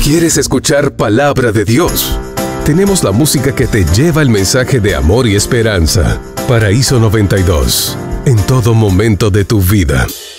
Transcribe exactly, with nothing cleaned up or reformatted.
¿Quieres escuchar palabra de Dios? Tenemos la música que te lleva el mensaje de amor y esperanza. Paraíso noventa y dos, en todo momento de tu vida.